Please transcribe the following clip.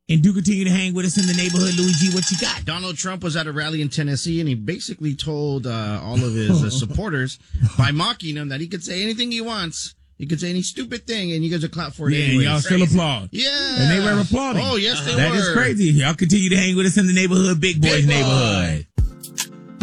And do continue to hang with us in the neighborhood. Luigi, what you got? Donald Trump was at a rally in Tennessee, and he basically told all of his supporters, by mocking him, that he could say anything he wants. He could say any stupid thing, and you guys would clap for it anyway. Yeah, y'all still applaud. Yeah. And they were applauding. Oh, yes, they were. That is crazy. Y'all continue to hang with us in the neighborhood, Big Boys neighborhood.